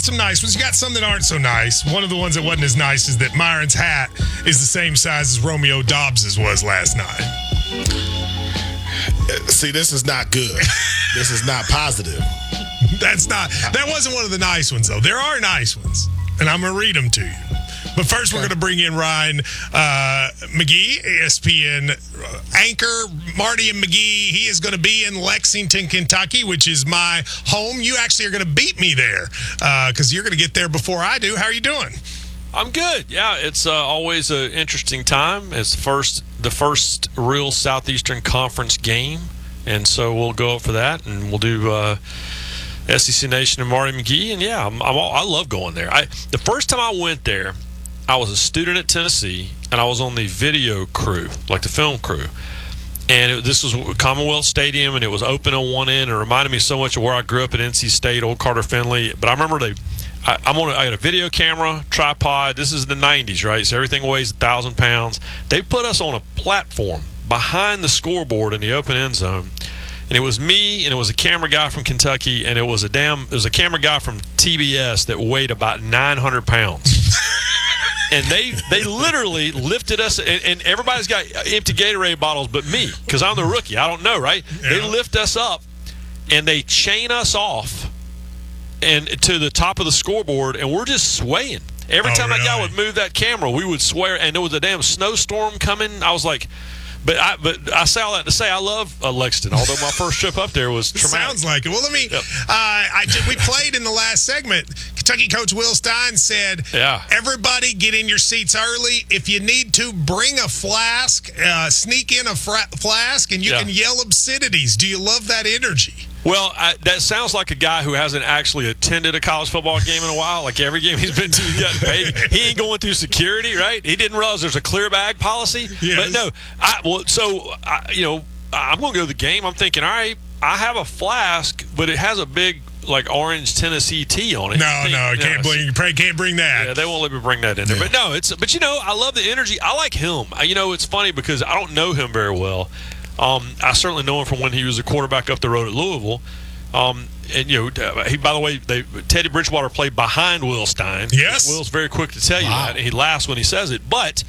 got some nice ones. You got some that aren't so nice. One of the ones that wasn't as nice is that Myron's hat is the same size as Romeo Dobbs's was last night. See, this is not good. This is not positive. That wasn't one of the nice ones, though. There are nice ones, and I'm going to read them to you. But first, we're going to bring in Ryan McGee, ESPN anchor. Marty and McGee, he is going to be in Lexington, Kentucky, which is my home. You actually are going to beat me there because you're going to get there before I do. How are you doing? I'm good. Yeah, it's always an interesting time. It's the first real Southeastern Conference game, and so we'll go up for that, and we'll do SEC Nation and Marty McGee. And, yeah, I love going there. The first time I went there, I was a student at Tennessee, and I was on the video crew, like the film crew. And this was Commonwealth Stadium, and it was open on one end. It reminded me so much of where I grew up at NC State, Old Carter Finley. But I remember I had a video camera, tripod. This is the 90s, right? So everything weighs 1,000 pounds. They put us on a platform behind the scoreboard in the open end zone. And it was me, and it was a camera guy from Kentucky, and it was a camera guy from TBS that weighed about 900 pounds. And they literally lifted us, and everybody's got empty Gatorade bottles but me, because I'm the rookie. I don't know, right? Yeah. They lift us up, and they chain us off and to the top of the scoreboard, and we're just swaying. Every time that guy would move that camera, we would swear, and there was a damn snowstorm coming. I was like, but I say all that to say I love Lexington, although my first trip up there was traumatic. Sounds like it. Well, let me we played in the last segment. Kentucky coach Will Stein said, everybody get in your seats early. If you need to, bring a flask, sneak in a flask, and you can yell obscenities. Do you love that energy? Well, that sounds like a guy who hasn't actually attended a college football game in a while. Like every game he's been to, he's gotten paid. He ain't going through security, right? He didn't realize there's a clear bag policy. Yes. But no, I'm going to go to the game. I'm thinking, all right, I have a flask, but it has a big orange Tennessee T on it. You can't bring that. Yeah, they won't let me bring that in there. But no, I love the energy. I like him. It's funny because I don't know him very well. I certainly know him from when he was a quarterback up the road at Louisville. He, by the way, Teddy Bridgewater played behind Will Stein. Yes. Will's very quick to tell you that, and he laughs when he says it. But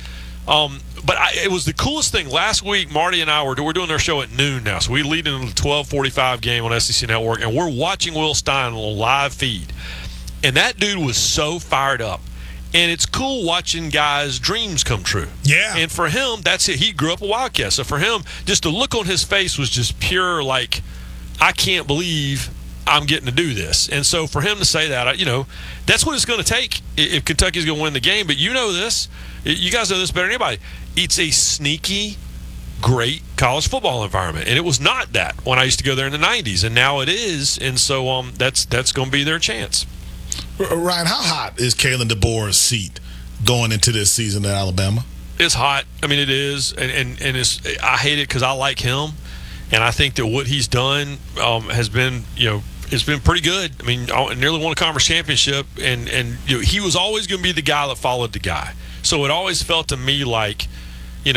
it was the coolest thing. Last week, Marty and I we're doing their show at noon now, so we lead into the 12:45 game on SEC Network, and we're watching Will Stein on a live feed. And that dude was so fired up. And it's cool watching guys' dreams come true. Yeah. And for him, that's it. He grew up a Wildcat. So for him, just the look on his face was just pure, I can't believe I'm getting to do this. And so for him to say that, that's what it's going to take if Kentucky's going to win the game. But you know this. You guys know this better than anybody. It's a sneaky, great college football environment. And it was not that when I used to go there in the 90s. And now it is. And so that's going to be their chance. Ryan, how hot is Kalen DeBoer's seat going into this season at Alabama? It's hot. I mean, it is, and I hate it because I like him, and I think that what he's done has been, it's been pretty good. I mean, nearly won a conference championship, and he was always going to be the guy that followed the guy. So it always felt to me like, he's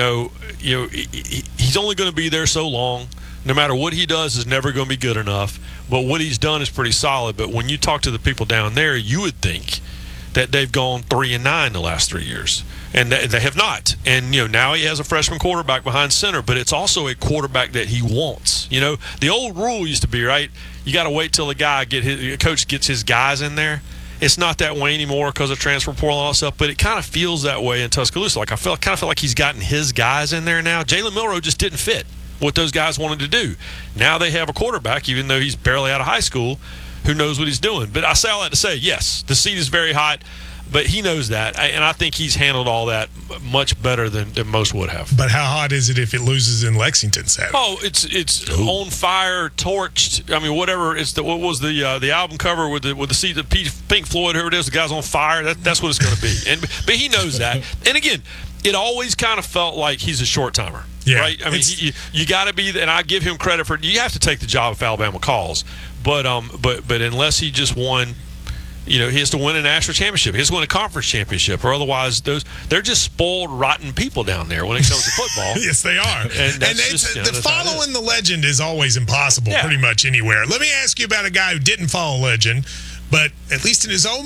only going to be there so long. No matter what he does is never going to be good enough. But what he's done is pretty solid. But when you talk to the people down there, you would think that they've gone 3-9 the last 3 years. And they have not. And, now he has a freshman quarterback behind center, but it's also a quarterback that he wants. The old rule used to be, right, you got to wait till a coach gets his guys in there. It's not that way anymore because of transfer portal and all that stuff, but it kind of feels that way in Tuscaloosa. I kind of feel like he's gotten his guys in there now. Jalen Milroe just didn't fit what those guys wanted to do. Now they have a quarterback, even though he's barely out of high school, who knows what he's doing. But I say all that to say, yes, the seat is very hot, but he knows that, and I think he's handled all that much better than most would have. But how hot is it if it loses in Lexington Saturday? Oh, it's on fire, torched. I mean, whatever. What was the album cover with the seat of Pink Floyd, whoever it is, the guy's on fire. That's what it's going to be. But he knows that. And again, it always kind of felt like he's a short timer. Yeah, right. I mean, you got to be, and I give him credit for. You have to take the job if Alabama calls, but unless he just won, he has to win a national championship. He has to win a conference championship, or otherwise they're just spoiled, rotten people down there when it comes to football. Yes, they are. And following the legend is always impossible, pretty much anywhere. Let me ask you about a guy who didn't follow legend, but at least in his own